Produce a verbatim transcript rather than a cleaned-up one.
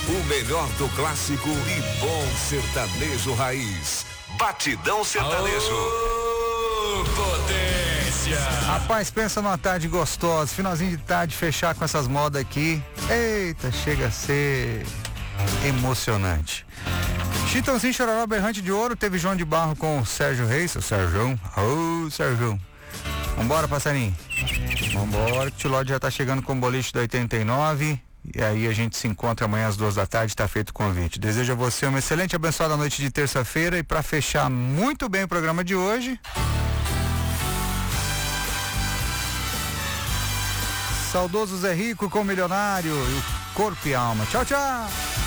O melhor do clássico e bom sertanejo raiz. Batidão Sertanejo. Oh, potência! Rapaz, pensa numa tarde gostosa, finalzinho de tarde, fechar com essas modas aqui. Eita, chega a ser emocionante. Chitãozinho, Chororó, Berrante de Ouro, teve João de Barro com o Sérgio Reis, o Sérgio. Ô, oh, Sérgio. Vambora, passarinho. Vambora, que o Tilode já tá chegando com o boliche da oitenta e nove. E aí a gente se encontra amanhã às duas da tarde, tá feito o convite. Desejo a você uma excelente, abençoada noite de terça-feira. E para fechar muito bem o programa de hoje, saudoso Zé Rico com o Milionário e o Corpo e Alma. Tchau, tchau!